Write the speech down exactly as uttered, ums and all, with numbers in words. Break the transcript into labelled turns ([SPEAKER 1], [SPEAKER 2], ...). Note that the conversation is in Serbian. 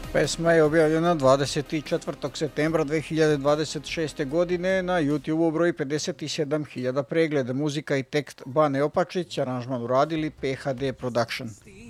[SPEAKER 1] Pesma je objavljena dvadeset četvrtog septembra dve hiljade dvadeset šeste. godine na YouTube broji pedeset sedam hiljada pregleda. Muzika i tekst Bane Opačić, aranžman uradili P H D Production.